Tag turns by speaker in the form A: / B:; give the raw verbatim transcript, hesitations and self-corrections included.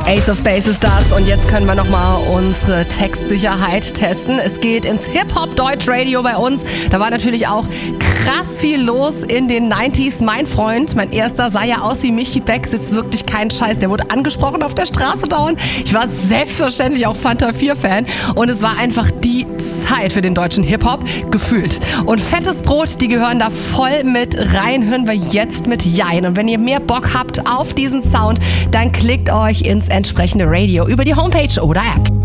A: Ace of Base ist das und jetzt können wir nochmal unsere Textsicherheit testen. Es geht ins Hip-Hop-Deutsch-Radio bei uns. Da war natürlich auch krass viel los in den neunziger. Mein Freund, mein erster, sah ja aus wie Michi Becks, ist wirklich kein Scheiß. Der wurde angesprochen auf der Straße dauernd. Ich war selbstverständlich auch Fanta vier Fan und es war einfach die Zeit für den deutschen Hip-Hop, gefühlt. Und Fettes Brot, die gehören da voll mit rein, hören wir jetzt mit Jein. Und wenn ihr mehr Bock habt auf diesen Sound, dann klickt euch ins entsprechende Radio über die Homepage oder App.